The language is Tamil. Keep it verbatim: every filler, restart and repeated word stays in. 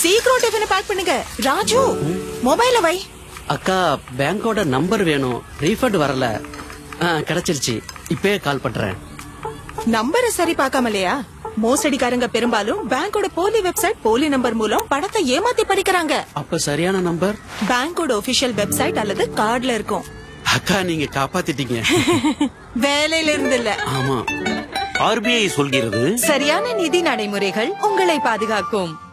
சீக்கிரம் டிஃபனை பேக் பண்ணுங்க. ராஜு, மொபைல வை. அக்கா, பேங்கோட நம்பர் வேணும். ரீஃபண்ட் வரல. ஆ, கிடைச்சிருச்சு. இப்பவே கால் பண்றேன். நம்பரை சரி பார்க்காமலையா? மோசடிக்காரங்க பெரும்பாலும் பேங்கோட போலி வெப்சைட், போலி நம்பர் மூலம் பணத்தை ஏமாத்தி பறிக்கிறாங்க. அப்ப சரியான நம்பர் பேங்கோட ஒபிஷியல் வெப்சைட் அல்லது கார்டுல இருக்கும். அக்கா, நீங்க காப்பாத்திட்டீங்க. வேலையில இருந்து இல்ல. ஆமா. ஆர்பிஐ சொல்கிறது, சரியான நிதி நடைமுறைகள் உங்களை பாதுகாக்கும்.